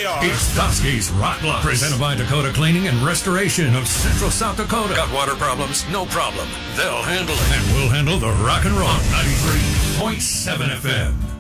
are. It's Dusky's Rock Block, presented by Dakota Cleaning and Restoration of Central South Dakota. Got water problems? No problem. They'll handle it. And we'll handle the rock and roll on 93.7 FM.